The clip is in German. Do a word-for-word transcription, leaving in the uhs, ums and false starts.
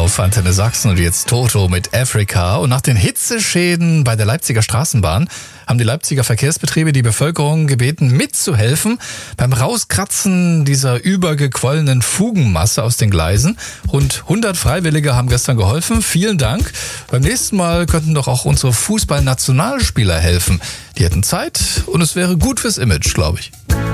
auf Antenne Sachsen und jetzt Toto mit Africa. Und nach den Hitzeschäden bei der Leipziger Straßenbahn haben die Leipziger Verkehrsbetriebe die Bevölkerung gebeten, mitzuhelfen beim Rauskratzen dieser übergequollenen Fugenmasse aus den Gleisen. Rund hundert Freiwillige haben gestern geholfen. Vielen Dank. Beim nächsten Mal könnten doch auch unsere Fußballnationalspieler helfen. Die hätten Zeit und es wäre gut fürs Image, glaube ich.